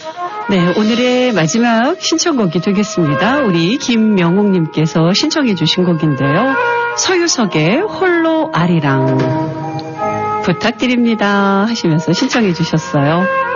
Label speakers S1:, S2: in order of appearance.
S1: 네, 오늘의 마지막 신청곡이 되겠습니다. 우리 김명옥님께서 신청해 주신 곡인데요. 서유석의 홀로 아리랑 부탁드립니다 하시면서 신청해 주셨어요.